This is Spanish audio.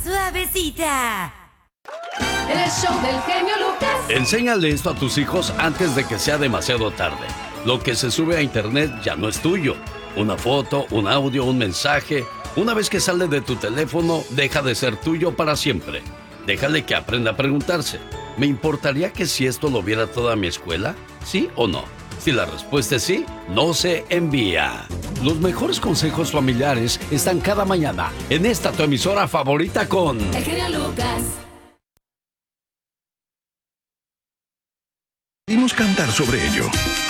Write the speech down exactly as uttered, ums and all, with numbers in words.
suavecita. El show del genio Lucas. Enséñale esto a tus hijos antes de que sea demasiado tarde. Lo que se sube a internet ya no es tuyo. Una foto, un audio, un mensaje. Una vez que sale de tu teléfono, deja de ser tuyo para siempre. Déjale que aprenda a preguntarse: ¿me importaría que si esto lo viera toda mi escuela? ¿Sí o no? Si la respuesta es sí, no se envía. Los mejores consejos familiares están cada mañana en esta tu emisora favorita con El genio Lucas. Pudimos cantar sobre ello.